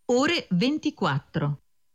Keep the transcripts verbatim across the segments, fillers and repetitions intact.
ore ventiquattro.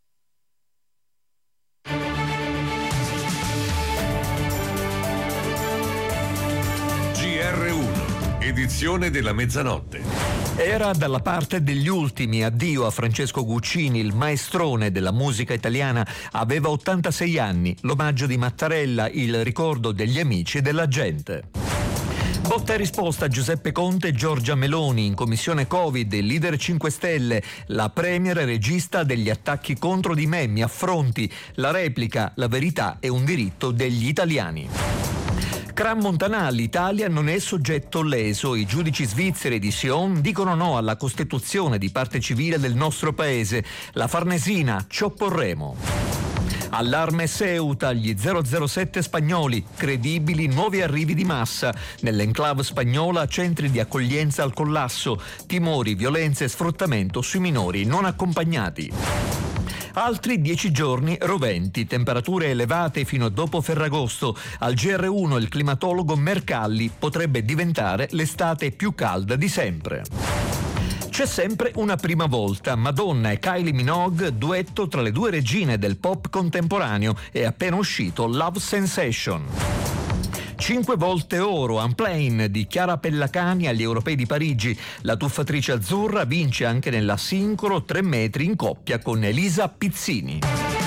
G R uno, edizione della mezzanotte. Era dalla parte degli ultimi. Addio a Francesco Guccini, il maestrone della musica italiana. Aveva ottantasei anni. L'omaggio di Mattarella, il ricordo degli amici e della gente. Botta e risposta a Giuseppe Conte e Giorgia Meloni in commissione Covid, il leader cinque Stelle, la premier regista degli attacchi contro di me, mi affronti, la replica, la verità è un diritto degli italiani. Cran Montanà, l'Italia non è soggetto leso, i giudici svizzeri di Sion dicono no alla costituzione di parte civile del nostro paese, la Farnesina, ci opporremo. Allarme Ceuta, gli zero zero sette spagnoli, credibili nuovi arrivi di massa. Nell'enclave spagnola centri di accoglienza al collasso, timori, violenze e sfruttamento sui minori non accompagnati. Altri dieci giorni roventi, temperature elevate fino a dopo Ferragosto. Al G R uno il climatologo Mercalli, potrebbe diventare l'estate più calda di sempre. C'è sempre una prima volta. Madonna e Kylie Minogue, duetto tra le due regine del pop contemporaneo, è appena uscito Love Sensation. Cinque volte oro, Unplane di Chiara Pellacani agli Europei di Parigi. La tuffatrice azzurra vince anche nella sincro tre metri in coppia con Elisa Pizzini.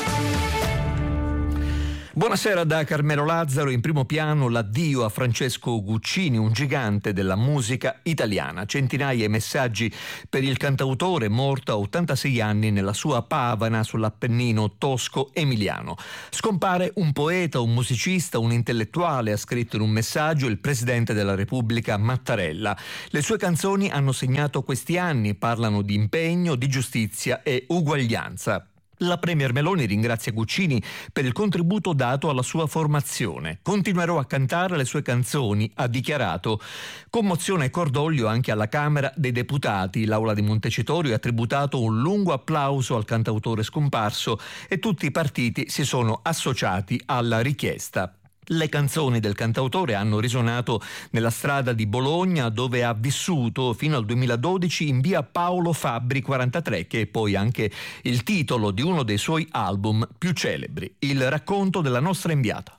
Buonasera da Carmelo Lazzaro. In primo piano l'addio a Francesco Guccini, un gigante della musica italiana. Centinaia di messaggi per il cantautore morto a ottantasei anni nella sua Pavana sull'Appennino tosco-emiliano. Scompare un poeta, un musicista, un intellettuale, ha scritto in un messaggio il presidente della Repubblica Mattarella. Le sue canzoni hanno segnato questi anni, parlano di impegno, di giustizia e uguaglianza. La premier Meloni ringrazia Guccini per il contributo dato alla sua formazione. Continuerò a cantare le sue canzoni, ha dichiarato. Commozione e cordoglio anche alla Camera dei Deputati. L'Aula di Montecitorio ha tributato un lungo applauso al cantautore scomparso e tutti i partiti si sono associati alla richiesta. Le canzoni del cantautore hanno risuonato nella strada di Bologna, dove ha vissuto fino al duemiladodici, in via Paolo Fabbri quarantatré, che è poi anche il titolo di uno dei suoi album più celebri. Il racconto della nostra inviata.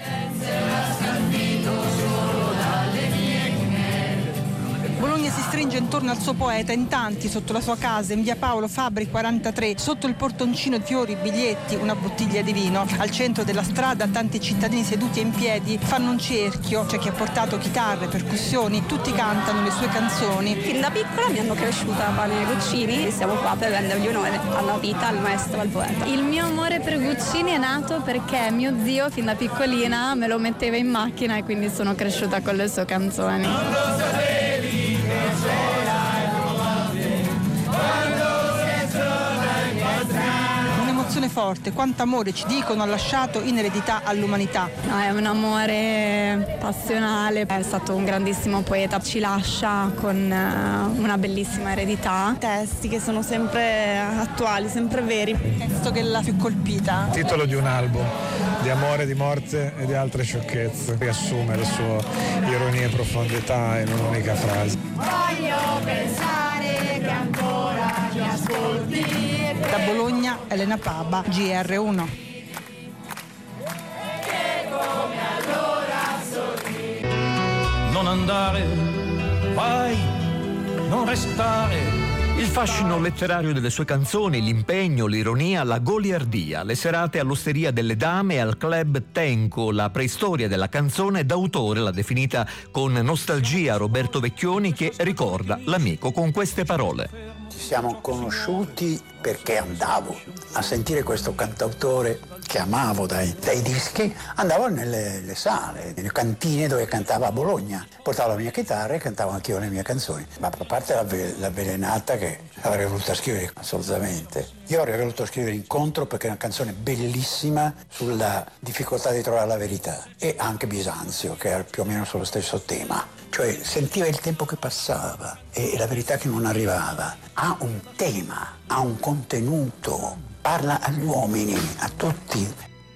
Bologna si stringe intorno al suo poeta, in tanti sotto la sua casa in via Paolo Fabbri quarantatré, sotto il portoncino fiori, biglietti, una bottiglia di vino. Al centro della strada tanti cittadini seduti e in piedi fanno un cerchio, c'è chi ha portato chitarre, percussioni, tutti cantano le sue canzoni. Fin da piccola mi hanno cresciuta Pane Guccini e siamo qua per rendergli onore alla vita, al maestro, al poeta. Il mio amore per Guccini è nato perché mio zio fin da piccolina me lo metteva in macchina e quindi sono cresciuta con le sue canzoni. Non lo sapevi che c'era Un'emozione forte, quanto amore ci dicono ha lasciato in eredità all'umanità. No, è un amore passionale, è stato un grandissimo poeta, ci lascia con una bellissima eredità. Testi che sono sempre attuali, sempre veri. Il testo che l'ha più colpita? Il titolo di un album, di amore, di morte e di altre sciocchezze, riassume le sue ironie e profondità in un'unica frase. Voglio pensare che ancora mi ascolti. Da Bologna, Elena Paba, G R uno. Che come allora sorridi. Non andare, vai, non restare. Il fascino letterario delle sue canzoni, l'impegno, l'ironia, la goliardia, le serate all'Osteria delle Dame e al Club Tenco, la preistoria della canzone d'autore l'ha definita con nostalgia Roberto Vecchioni, che ricorda l'amico con queste parole. Ci siamo conosciuti perché andavo a sentire questo cantautore che amavo dai, dai dischi, andavo nelle le sale, nelle cantine dove cantava a Bologna. Portavo la mia chitarra e cantavo anch'io le mie canzoni. Ma a parte la, l'avvelenata che avrei voluto scrivere assolutamente. Io avrei voluto scrivere Incontro perché è una canzone bellissima sulla difficoltà di trovare la verità. E anche Bisanzio, che era più o meno sullo stesso tema. Cioè sentiva il tempo che passava e la verità che non arrivava. Ha un tema, ha un contenuto, parla agli uomini, a tutti.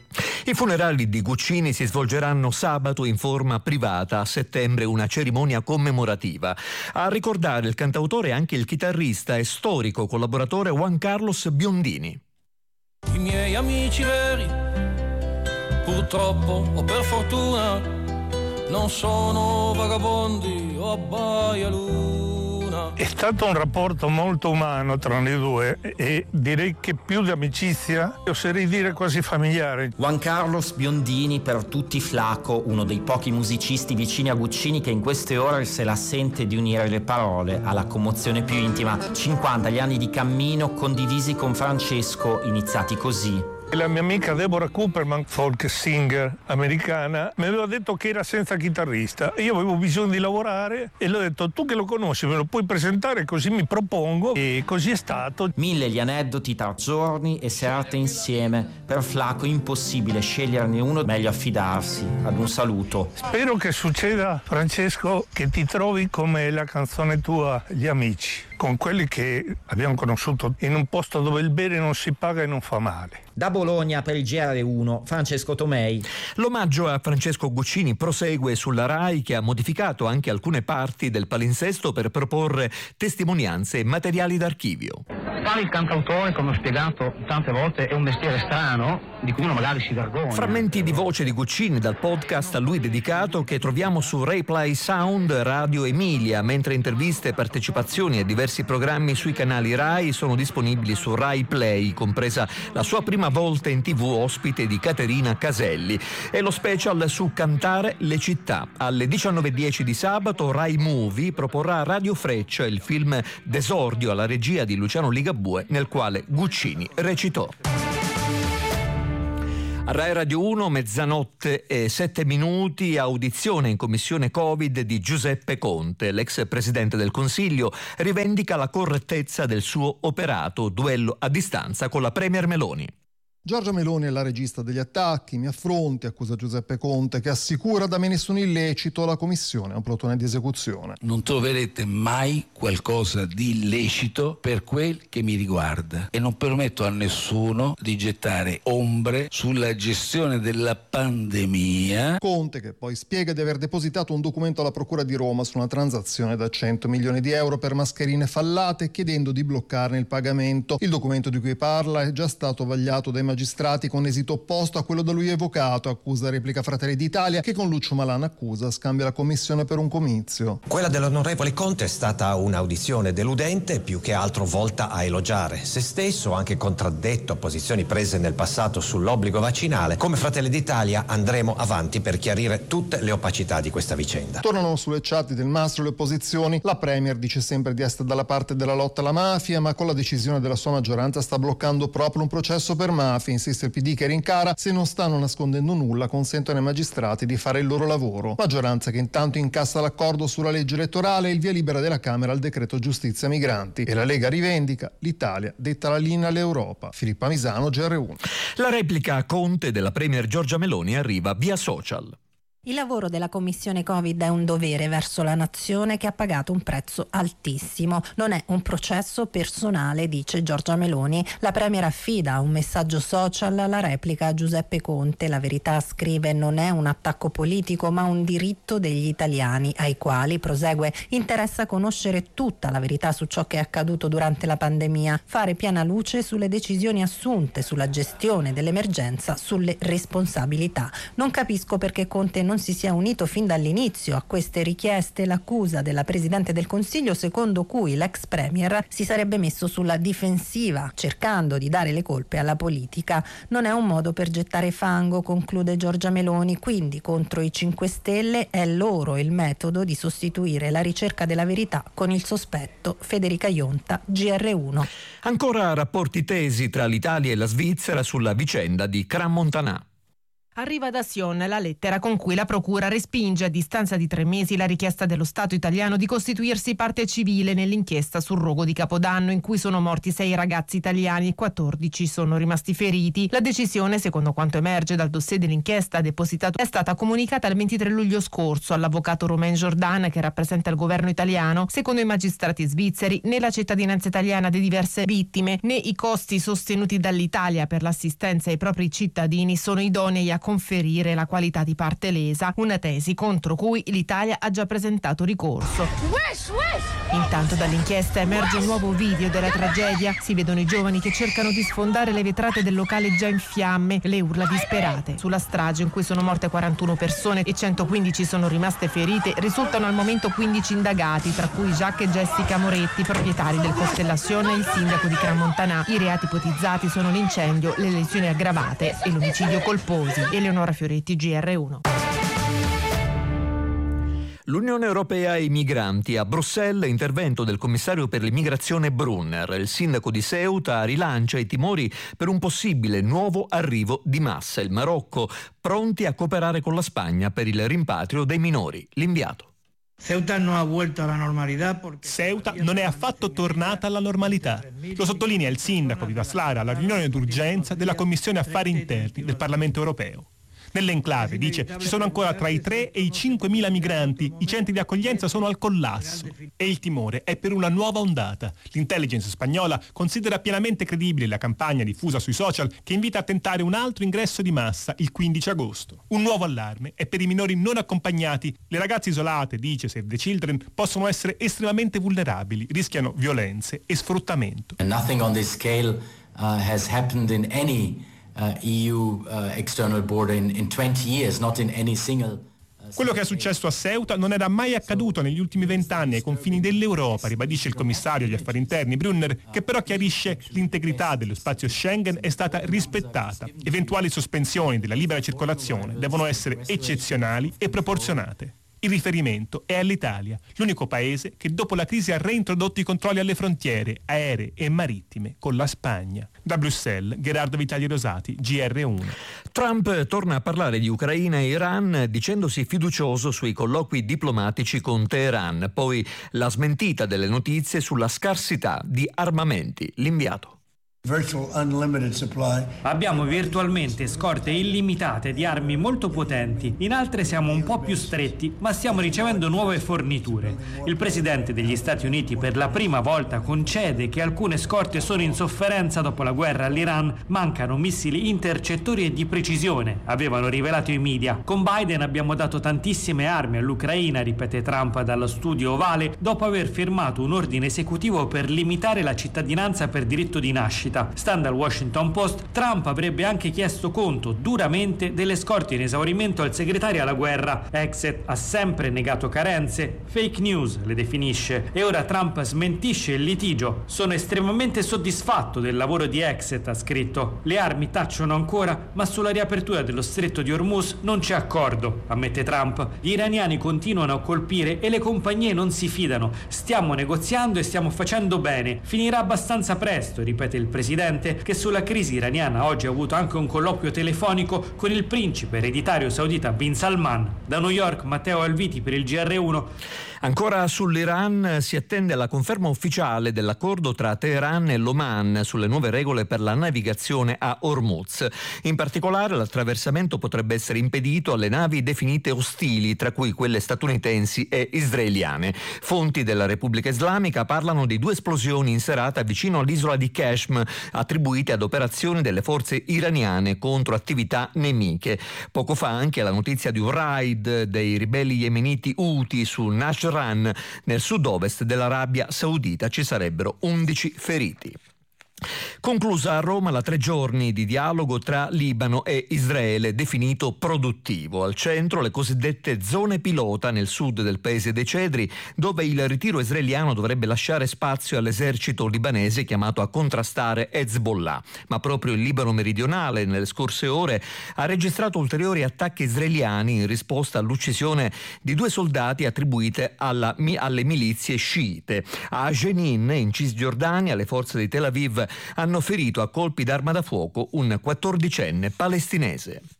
I funerali di Guccini si svolgeranno sabato in forma privata, a settembre una cerimonia commemorativa. A ricordare il cantautore anche il chitarrista e storico collaboratore Juan Carlos Biondini. I miei amici veri, purtroppo o per fortuna, non sono vagabondi o abbaialuna. È stato un rapporto molto umano tra noi due e direi che più di amicizia, oserei dire quasi familiare. Juan Carlos Biondini, per tutti Flaco, uno dei pochi musicisti vicini a Guccini che in queste ore se la sente di unire le parole alla commozione più intima. cinquanta gli anni di cammino condivisi con Francesco, iniziati così. La mia amica Deborah Cooperman, folk singer americana, mi aveva detto che era senza chitarrista. Io avevo bisogno di lavorare e le ho detto: tu che lo conosci me lo puoi presentare, così mi propongo, e così è stato. Mille gli aneddoti tra giorni e serate insieme. Per Flaco impossibile sceglierne uno, meglio affidarsi ad un saluto. Spero che succeda, Francesco, che ti trovi come la canzone tua Gli amici, con quelli che abbiamo conosciuto in un posto dove il bere non si paga e non fa male. Da Bologna per il G R uno, Francesco Tomei. L'omaggio a Francesco Guccini prosegue sulla RAI, che ha modificato anche alcune parti del palinsesto per proporre testimonianze e materiali d'archivio. Fare il cantautore, come ho spiegato tante volte, è un mestiere strano di cui uno magari si vergogna. Frammenti di voce di Guccini dal podcast a lui dedicato che troviamo su RaiPlay Sound Radio Emilia, mentre interviste, partecipazioni e diversi programmi sui canali RAI sono disponibili su RaiPlay, compresa la sua prima volta in tv ospite di Caterina Caselli, e lo special su Cantare le città. Alle diciannove e dieci di sabato Rai Movie proporrà Radio Freccia, il film d'esordio alla regia di Luciano Ligabue, nel quale Guccini recitò. A Rai Radio uno, mezzanotte e sette minuti, audizione in commissione Covid di Giuseppe Conte. L'ex presidente del Consiglio rivendica la correttezza del suo operato, duello a distanza con la premier Meloni. Giorgia Meloni è la regista degli attacchi, mi affronti, accusa Giuseppe Conte, che assicura da me nessun illecito, la commissione è un plotone di esecuzione. Non troverete mai qualcosa di illecito per quel che mi riguarda e non permetto a nessuno di gettare ombre sulla gestione della pandemia. Conte, che poi spiega di aver depositato un documento alla Procura di Roma su una transazione da cento milioni di euro per mascherine fallate, chiedendo di bloccarne il pagamento. Il documento di cui parla è già stato vagliato dai magistrati con esito opposto a quello da lui evocato, accusa replica Fratelli d'Italia, che con Lucio Malan accusa scambia la commissione per un comizio. Quella dell'onorevole Conte è stata un'audizione deludente, più che altro volta a elogiare se stesso, anche contraddetto a posizioni prese nel passato sull'obbligo vaccinale. Come Fratelli d'Italia andremo avanti per chiarire tutte le opacità di questa vicenda. Tornano sulle chat del Mastro le opposizioni. La Premier dice sempre di essere dalla parte della lotta alla mafia, ma con la decisione della sua maggioranza sta bloccando proprio un processo per mafia. Insiste il P D, che rincara: se non stanno nascondendo nulla consentono ai magistrati di fare il loro lavoro. Maggioranza che intanto incassa l'accordo sulla legge elettorale e il via libera della Camera al decreto giustizia migranti, e la Lega rivendica: l'Italia detta la linea all'Europa. Filippa Misano, G R uno. La replica a Conte della premier Giorgia Meloni arriva via social. Il lavoro della commissione Covid è un dovere verso la nazione che ha pagato un prezzo altissimo. Non è un processo personale, dice Giorgia Meloni. La premier affida un messaggio social alla replica a Giuseppe Conte. La Verità scrive: non è un attacco politico ma un diritto degli italiani, ai quali, prosegue, interessa conoscere tutta la verità su ciò che è accaduto durante la pandemia, fare piena luce sulle decisioni assunte, sulla gestione dell'emergenza, sulle responsabilità. Non capisco perché Conte non si sia unito fin dall'inizio a queste richieste. L'accusa della Presidente del Consiglio, secondo cui l'ex premier si sarebbe messo sulla difensiva cercando di dare le colpe alla politica, non è un modo per gettare fango, conclude Giorgia Meloni. Quindi contro i cinque Stelle è loro il metodo di sostituire la ricerca della verità con il sospetto. Federica Ionta, G R uno. Ancora rapporti tesi tra l'Italia e la Svizzera sulla vicenda di Crans-Montana. Arriva da Sion la lettera con cui la procura respinge a distanza di tre mesi la richiesta dello Stato italiano di costituirsi parte civile nell'inchiesta sul rogo di Capodanno in cui sono morti sei ragazzi italiani e quattordici sono rimasti feriti. La decisione, secondo quanto emerge dal dossier dell'inchiesta depositato, è stata comunicata il ventitré luglio scorso all'avvocato Romain Jordan che rappresenta il governo italiano. Secondo i magistrati svizzeri, né la cittadinanza italiana di diverse vittime né i costi sostenuti dall'Italia per l'assistenza ai propri cittadini sono idonei a conferire la qualità di parte lesa, una tesi contro cui l'Italia ha già presentato ricorso. Intanto dall'inchiesta emerge un nuovo video della tragedia. Si vedono i giovani che cercano di sfondare le vetrate del locale già in fiamme, le urla disperate. Sulla strage in cui sono morte quarantuno persone e centoquindici sono rimaste ferite risultano al momento quindici indagati, tra cui Jacques e Jessica Moretti, proprietari del Constellation e il sindaco di Crans-Montana. I reati ipotizzati sono l'incendio, le lesioni aggravate e l'omicidio colposi. Eleonora Fioretti, G R uno. L'Unione Europea e i migranti. A Bruxelles, intervento del commissario per l'immigrazione Brunner. Il sindaco di Ceuta rilancia i timori per un possibile nuovo arrivo di massa. Il Marocco pronti a cooperare con la Spagna per il rimpatrio dei minori. L'inviato. Ceuta non ha vuelto alla normalità perché... Ceuta non è affatto tornata alla normalità. Lo sottolinea il sindaco Vivas Lara alla riunione d'urgenza della Commissione Affari Interni del Parlamento Europeo. Nell'enclave, dice, ci sono ancora tra i tre e i cinquemila migranti, i centri di accoglienza sono al collasso e il timore è per una nuova ondata. L'intelligence spagnola considera pienamente credibile la campagna diffusa sui social che invita a tentare un altro ingresso di massa il quindici agosto. Un nuovo allarme è per i minori non accompagnati. Le ragazze isolate, dice Save the Children, possono essere estremamente vulnerabili, rischiano violenze e sfruttamento. And nothing on this scale uh, has happened in any Uh, E U uh, external border in, in twenty years, not in any single. Quello che è successo a Ceuta non era mai accaduto negli ultimi vent'anni ai confini dell'Europa, ribadisce il commissario agli affari interni Brunner, che però chiarisce l'integrità dello spazio Schengen è stata rispettata. Eventuali sospensioni della libera circolazione devono essere eccezionali e proporzionate. Il riferimento è all'Italia, l'unico paese che dopo la crisi ha reintrodotto i controlli alle frontiere aeree e marittime con la Spagna. Da Bruxelles, Gerardo Vitali Rosati, G R uno. Trump torna a parlare di Ucraina e Iran dicendosi fiducioso sui colloqui diplomatici con Teheran, poi la smentita delle notizie sulla scarsità di armamenti. L'inviato. Abbiamo virtualmente scorte illimitate di armi molto potenti, in altre siamo un po' più stretti, ma stiamo ricevendo nuove forniture. Il presidente degli Stati Uniti per la prima volta concede che alcune scorte sono in sofferenza dopo la guerra all'Iran, mancano missili intercettori e di precisione, avevano rivelato i media. Con Biden abbiamo dato tantissime armi all'Ucraina, ripete Trump dallo studio ovale, dopo aver firmato un ordine esecutivo per limitare la cittadinanza per diritto di nascita. Stando al Washington Post, Trump avrebbe anche chiesto conto duramente delle scorte in esaurimento al segretario alla guerra. Exet ha sempre negato carenze, fake news le definisce, e ora Trump smentisce il litigio. Sono estremamente soddisfatto del lavoro di Exet, ha scritto. Le armi tacciono ancora, ma sulla riapertura dello stretto di Hormuz non c'è accordo, ammette Trump. Gli iraniani continuano a colpire e le compagnie non si fidano. Stiamo negoziando e stiamo facendo bene. Finirà abbastanza presto, ripete il presidente, che sulla crisi iraniana oggi ha avuto anche un colloquio telefonico con il principe ereditario saudita Bin Salman. Da New York, Matteo Alviti per il G R uno. Ancora sull'Iran si attende la conferma ufficiale dell'accordo tra Teheran e l'Oman sulle nuove regole per la navigazione a Hormuz. In particolare l'attraversamento potrebbe essere impedito alle navi definite ostili, tra cui quelle statunitensi e israeliane. Fonti della Repubblica Islamica parlano di due esplosioni in serata vicino all'isola di Qeshm, attribuite ad operazioni delle forze iraniane contro attività nemiche. Poco fa anche la notizia di un raid dei ribelli yemeniti Houthi su Najran nel sud-ovest dell'Arabia Saudita. Ci sarebbero undici feriti. Conclusa a Roma la tre giorni di dialogo tra Libano e Israele definito produttivo. Al centro le cosiddette zone pilota nel sud del paese dei Cedri, dove il ritiro israeliano dovrebbe lasciare spazio all'esercito libanese chiamato a contrastare Hezbollah. Ma proprio il Libano meridionale nelle scorse ore ha registrato ulteriori attacchi israeliani in risposta all'uccisione di due soldati attribuite alla, alle milizie sciite. A Jenin, in Cisgiordania, le forze di Tel Aviv hanno ferito a colpi d'arma da fuoco un quattordicenne palestinese.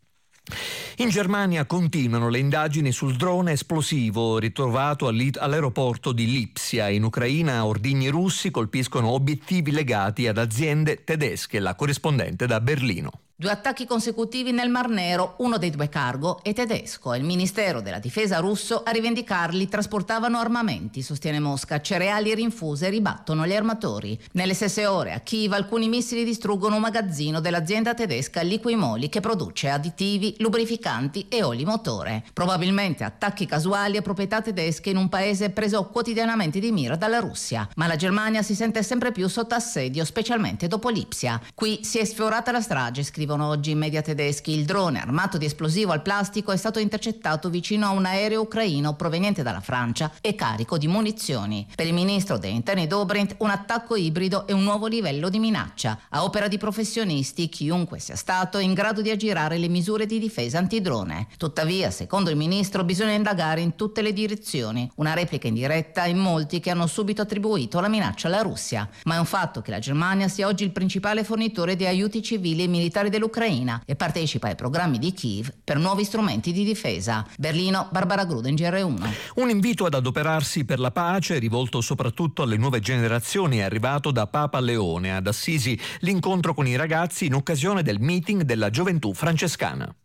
In Germania continuano le indagini sul drone esplosivo ritrovato all'aeroporto di Lipsia. In Ucraina ordigni russi colpiscono obiettivi legati ad aziende tedesche. La corrispondente da Berlino. Due attacchi consecutivi nel Mar Nero, uno dei due cargo è tedesco. Il Ministero della Difesa russo a rivendicarli trasportavano armamenti, sostiene Mosca. Cereali e rinfuse ribattono gli armatori. Nelle stesse ore a Kiev alcuni missili distruggono un magazzino dell'azienda tedesca Liquimoli che produce additivi, lubrificanti e oli motore. Probabilmente attacchi casuali a proprietà tedesche in un paese preso quotidianamente di mira dalla Russia. Ma la Germania si sente sempre più sotto assedio, specialmente dopo Lipsia. Qui si è sfiorata la strage, scrive Scrivono oggi i media tedeschi. Il drone armato di esplosivo al plastico è stato intercettato vicino a un aereo ucraino proveniente dalla Francia e carico di munizioni. Per il ministro degli interni Dobrindt un attacco ibrido è un nuovo livello di minaccia. A opera di professionisti, chiunque sia stato è in grado di aggirare le misure di difesa antidrone. Tuttavia, secondo il ministro, bisogna indagare in tutte le direzioni. Una replica indiretta in molti che hanno subito attribuito la minaccia alla Russia. Ma è un fatto che la Germania sia oggi il principale fornitore di aiuti civili e militari dell'Ucraina e partecipa ai programmi di Kiev per nuovi strumenti di difesa. Berlino, Barbara Gruden, G R uno. Un invito ad adoperarsi per la pace, rivolto soprattutto alle nuove generazioni, è arrivato da Papa Leone. Ad Assisi l'incontro con i ragazzi in occasione del meeting della gioventù francescana.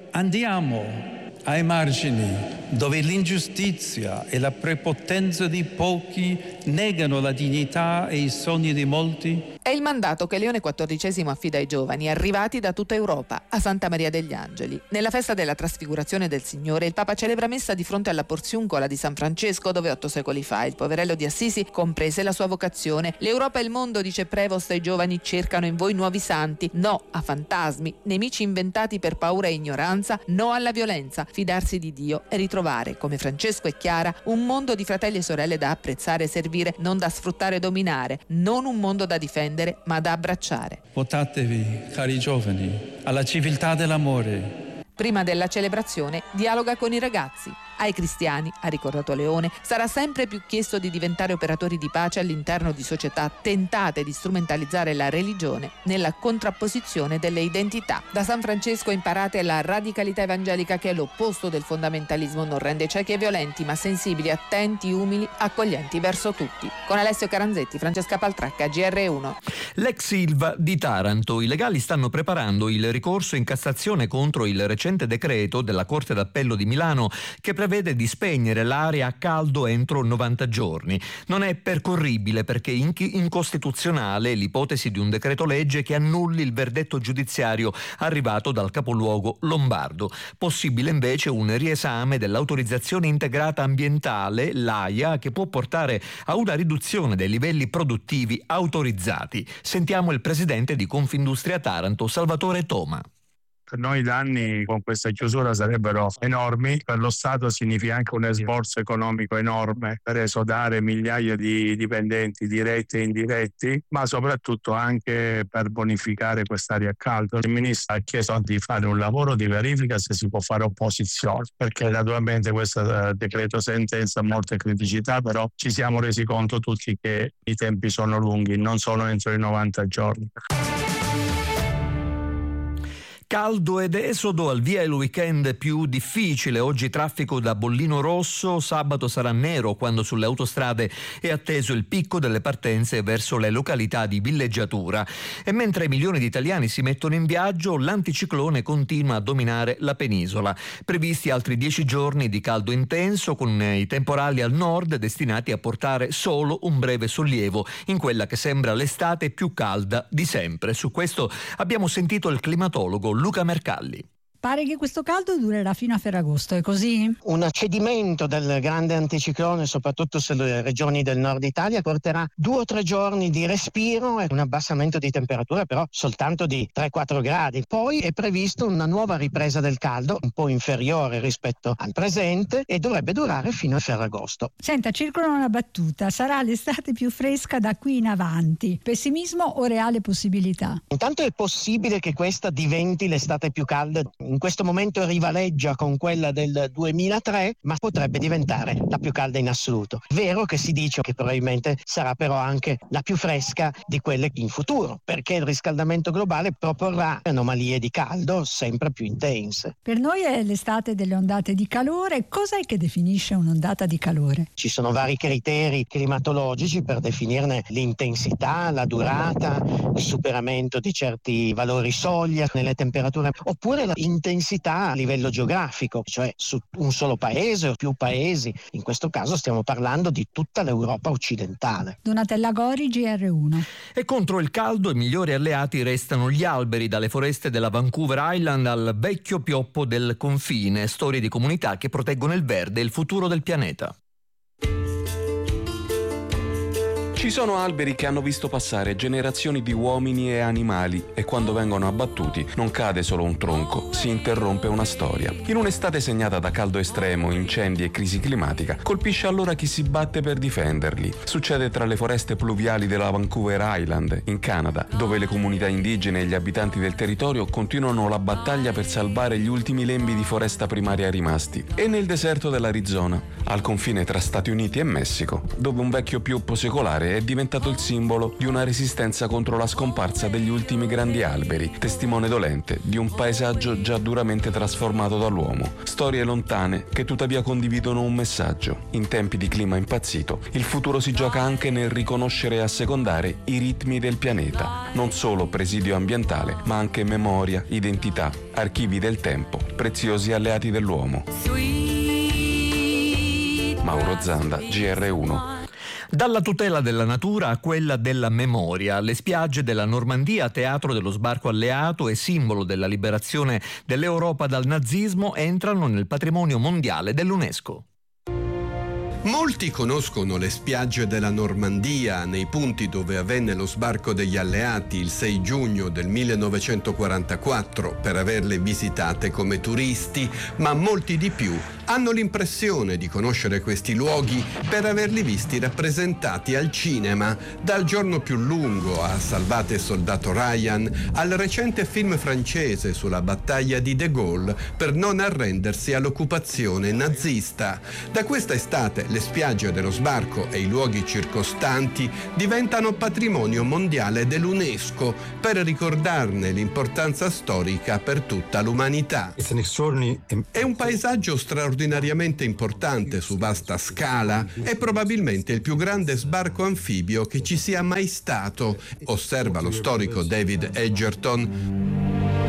Andiamo ai margini, dove l'ingiustizia e la prepotenza di pochi negano la dignità e i sogni di molti? È il mandato che Leone quattordicesimo affida ai giovani arrivati da tutta Europa a Santa Maria degli Angeli. Nella festa della Trasfigurazione del Signore il Papa celebra messa di fronte alla Porziuncola di San Francesco, dove otto secoli fa il poverello di Assisi comprese la sua vocazione. L'Europa e il mondo, dice Prevost ai giovani, cercano in voi nuovi santi. No a fantasmi, nemici inventati per paura e ignoranza, no alla violenza, fidarsi di Dio e ritrovare, come Francesco e Chiara, un mondo di fratelli e sorelle da apprezzare e servire, non da sfruttare e dominare, non un mondo da difendere ma da abbracciare. Votatevi, cari giovani, alla civiltà dell'amore. Prima della celebrazione dialoga con i ragazzi. Ai cristiani, ha ricordato Leone, sarà sempre più chiesto di diventare operatori di pace all'interno di società tentate di strumentalizzare la religione nella contrapposizione delle identità. Da San Francesco imparate la radicalità evangelica, che è l'opposto del fondamentalismo, non rende ciechi e violenti, ma sensibili, attenti, umili, accoglienti verso tutti. Con Alessio Caranzetti, Francesca Paltracca, G R uno. L'ex Ilva di Taranto. I legali stanno preparando il ricorso in Cassazione contro il recente decreto della Corte d'Appello di Milano che prevede di spegnere l'area a caldo entro novanta giorni. Non è percorribile perché è incostituzionale l'ipotesi di un decreto legge che annulli il verdetto giudiziario arrivato dal capoluogo lombardo. Possibile invece un riesame dell'autorizzazione integrata ambientale, l'A I A, che può portare a una riduzione dei livelli produttivi autorizzati. Sentiamo il presidente di Confindustria Taranto, Salvatore Toma. Per noi i danni con questa chiusura sarebbero enormi, per lo Stato significa anche un sforzo economico enorme per esodare migliaia di dipendenti diretti e indiretti, ma soprattutto anche per bonificare quest'area a caldo. Il Ministro ha chiesto di fare un lavoro di verifica se si può fare opposizione, perché naturalmente questo decreto sentenza ha molte criticità, però ci siamo resi conto tutti che i tempi sono lunghi, non sono entro i novanta giorni. Caldo ed esodo, al via il weekend più difficile. Oggi traffico da bollino rosso, sabato sarà nero quando sulle autostrade è atteso il picco delle partenze verso le località di villeggiatura. E mentre milioni di italiani si mettono in viaggio, l'anticiclone continua a dominare la penisola. Previsti altri dieci giorni di caldo intenso, con i temporali al nord destinati a portare solo un breve sollievo in quella che sembra l'estate più calda di sempre. Su questo abbiamo sentito il climatologo Luca Mercalli. Pare che questo caldo durerà fino a Ferragosto, è così? Un accedimento del grande anticiclone, soprattutto sulle regioni del nord Italia, porterà due o tre giorni di respiro e un abbassamento di temperatura, però soltanto di tre quattro gradi. Poi è previsto una nuova ripresa del caldo, un po' inferiore rispetto al presente, e dovrebbe durare fino a Ferragosto. Senta, circola una battuta: sarà l'estate più fresca da qui in avanti. Pessimismo o reale possibilità? Intanto è possibile che questa diventi l'estate più calda in questo momento rivaleggia con quella del duemilatré, ma potrebbe diventare la più calda in assoluto. Vero che si dice che probabilmente sarà però anche la più fresca di quelle in futuro, perché il riscaldamento globale proporrà anomalie di caldo sempre più intense. Per noi è l'estate delle ondate di calore. Cos'è che definisce un'ondata di calore? Ci sono vari criteri climatologici per definirne l'intensità, la durata, il superamento di certi valori soglia nelle temperature, oppure l'intensità a livello geografico, cioè su un solo paese o più paesi. In questo caso stiamo parlando di tutta l'Europa occidentale. Donatella Gori, G R uno. E contro il caldo i migliori alleati restano gli alberi, dalle foreste della Vancouver Island al vecchio pioppo del confine, storie di comunità che proteggono il verde e il futuro del pianeta. Ci sono alberi che hanno visto passare generazioni di uomini e animali e quando vengono abbattuti non cade solo un tronco, si interrompe una storia. In un'estate segnata da caldo estremo, incendi e crisi climatica, colpisce allora chi si batte per difenderli. Succede tra le foreste pluviali della Vancouver Island, in Canada, dove le comunità indigene e gli abitanti del territorio continuano la battaglia per salvare gli ultimi lembi di foresta primaria rimasti, e nel deserto dell'Arizona, al confine tra Stati Uniti e Messico, dove un vecchio pioppo secolare è diventato il simbolo di una resistenza contro la scomparsa degli ultimi grandi alberi, testimone dolente di un paesaggio già duramente trasformato dall'uomo. Storie lontane che tuttavia condividono un messaggio. In tempi di clima impazzito, il futuro si gioca anche nel riconoscere e assecondare i ritmi del pianeta. Non solo presidio ambientale, ma anche memoria, identità, archivi del tempo, preziosi alleati dell'uomo. Mauro Zanda, G R uno. Dalla tutela della natura a quella della memoria, le spiagge della Normandia, teatro dello sbarco alleato e simbolo della liberazione dell'Europa dal nazismo, entrano nel patrimonio mondiale dell'UNESCO. Molti conoscono le spiagge della Normandia, nei punti dove avvenne lo sbarco degli alleati il sei giugno del millenovecentoquarantaquattro, per averle visitate come turisti, ma molti di più hanno l'impressione di conoscere questi luoghi per averli visti rappresentati al cinema, dal Giorno più lungo a Salvate soldato Ryan, al recente film francese sulla battaglia di De Gaulle per non arrendersi all'occupazione nazista. Da questa estate le spiagge dello sbarco e i luoghi circostanti diventano patrimonio mondiale dell'UNESCO per ricordarne l'importanza storica per tutta l'umanità. È un paesaggio straordinariamente importante su vasta scala, è probabilmente il più grande sbarco anfibio che ci sia mai stato, osserva lo storico David Edgerton.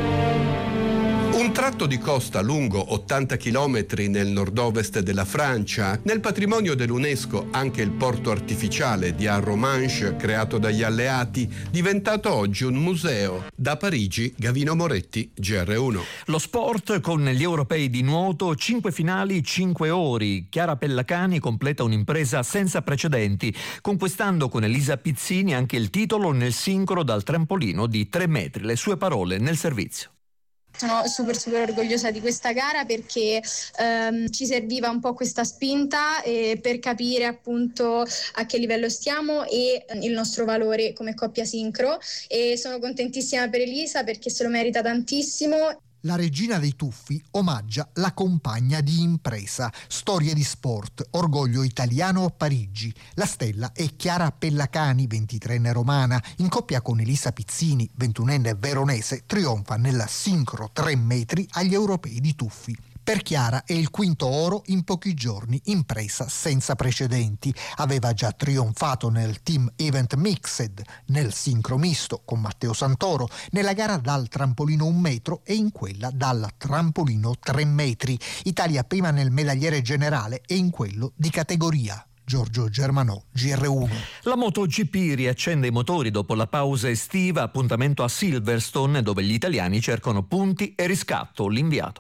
Un tratto di costa lungo ottanta chilometri nel nord-ovest della Francia. Nel patrimonio dell'UNESCO anche il porto artificiale di Arromanches, creato dagli alleati, diventato oggi un museo. Da Parigi, Gavino Moretti, G R uno. Lo sport con gli europei di nuoto, cinque finali, cinque ori. Chiara Pellacani completa un'impresa senza precedenti, conquistando con Elisa Pizzini anche il titolo nel sincro dal trampolino di tre metri. Le sue parole nel servizio. Sono super super orgogliosa di questa gara perché ehm, ci serviva un po' questa spinta eh, per capire appunto a che livello stiamo e eh, il nostro valore come coppia sincro, e sono contentissima per Elisa perché se lo merita tantissimo. La regina dei tuffi omaggia la compagna di impresa. Storie di sport, orgoglio italiano a Parigi. La stella è Chiara Pellacani, ventitreenne romana, in coppia con Elisa Pizzini, ventunenne veronese, trionfa nella sincro tre metri agli europei di tuffi. Per Chiara è il quinto oro in pochi giorni, impresa senza precedenti. Aveva già trionfato nel team event mixed, nel sincro misto con Matteo Santoro, nella gara dal trampolino un metro e in quella dal trampolino tre metri. Italia prima nel medagliere generale e in quello di categoria. Giorgio Germanò, G R uno. La MotoGP riaccende i motori dopo la pausa estiva, appuntamento a Silverstone dove gli italiani cercano punti e riscatto. L'inviato.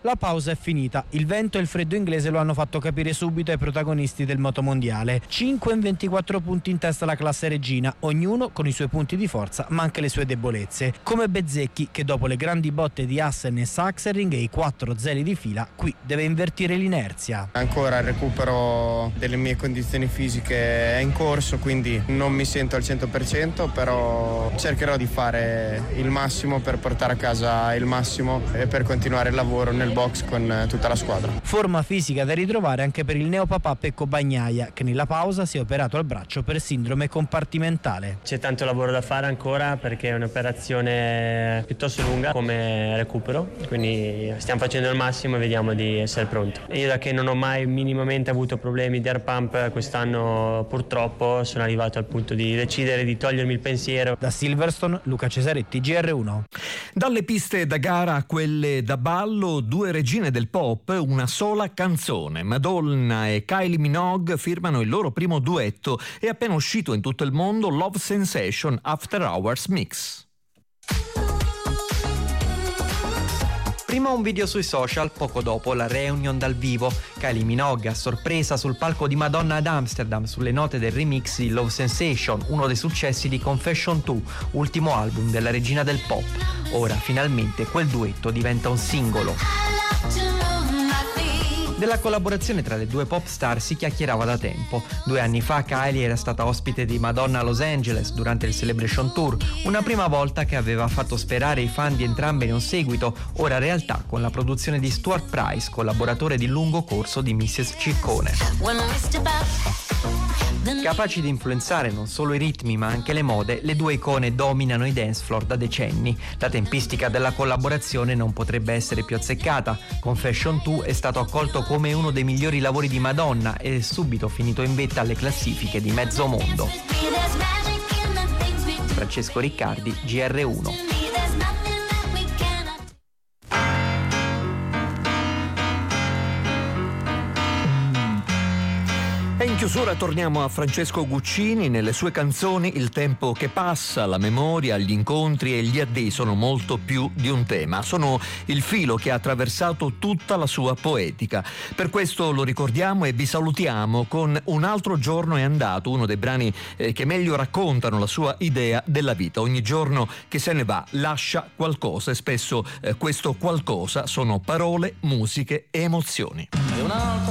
La pausa è finita, il vento e il freddo inglese lo hanno fatto capire subito ai protagonisti del motomondiale. cinque in ventiquattro punti in testa alla classe regina, ognuno con i suoi punti di forza ma anche le sue debolezze, come Bezzecchi che dopo le grandi botte di Hassen e Sachsenring e i quattro zeli di fila qui deve invertire l'inerzia. Ancora il recupero delle mie condizioni fisiche è in corso, quindi non mi sento al cento per cento, però cercherò di fare il massimo per portare a casa il massimo e per continuare il lavoro nel box con tutta la squadra. Forma fisica da ritrovare anche per il neopapà Pecco Bagnaia, che nella pausa si è operato al braccio per sindrome compartimentale. C'è tanto lavoro da fare ancora perché è un'operazione piuttosto lunga come recupero, quindi stiamo facendo il massimo e vediamo di essere pronti. Io da che non ho mai minimamente avuto problemi di air pump, quest'anno purtroppo sono arrivato al punto di decidere di togliermi il pensiero. Da Silverstone, Luca Cesaretti, G R uno. Dalle piste da gara a quelle da ballo, due regine del pop, una sola canzone. Madonna e Kylie Minogue firmano il loro primo duetto. È appena uscito in tutto il mondo Love Sensation After Hours Mix. Prima un video sui social, poco dopo la reunion dal vivo. Kylie Minogue a sorpresa sul palco di Madonna ad Amsterdam sulle note del remix di Love Sensation, uno dei successi di Confession due, ultimo album della regina del pop. Ora finalmente quel duetto diventa un singolo. Della collaborazione tra le due pop star si chiacchierava da tempo. Due anni fa Kylie era stata ospite di Madonna a Los Angeles durante il Celebration Tour, una prima volta che aveva fatto sperare i fan di entrambe in un seguito, ora realtà con la produzione di Stuart Price, collaboratore di lungo corso di missus Ciccone. Capaci di influenzare non solo i ritmi ma anche le mode, le due icone dominano i dance floor da decenni. La tempistica della collaborazione non potrebbe essere più azzeccata. Confession due è stato accolto come uno dei migliori lavori di Madonna e è subito finito in vetta alle classifiche di mezzo mondo. Francesco Riccardi, G R uno. E in chiusura torniamo a Francesco Guccini. Nelle sue canzoni il tempo che passa, la memoria, gli incontri e gli addei sono molto più di un tema. Sono il filo che ha attraversato tutta la sua poetica. Per questo lo ricordiamo e vi salutiamo con Un altro giorno è andato, uno dei brani eh, che meglio raccontano la sua idea della vita. Ogni giorno che se ne va lascia qualcosa e spesso eh, questo qualcosa sono parole, musiche e emozioni.